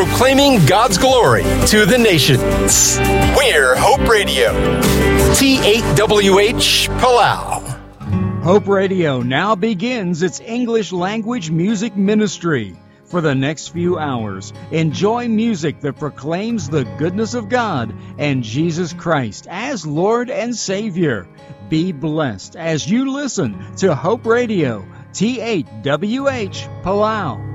proclaiming God's glory to the nations. We're Hope Radio. T8WH Palau. Hope Radio now begins its English language music ministry. For the next few hours, enjoy music that proclaims the goodness of God and Jesus Christ as Lord and Savior. Be blessed as you listen to Hope Radio, T8WH Palau.